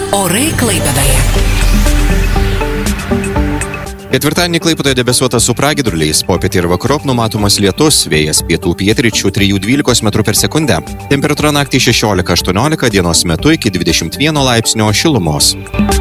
Orai Klaipėdoje. Ketvirtadienį Klaipėdoje debesuota su pragiedruliais, popietį ir vakarop numatomas lietus, vėjas pietų pietryčių 3–12 m/s. Temperatūra naktį 16–18, dienos metu iki 21 laipsnio šilumos.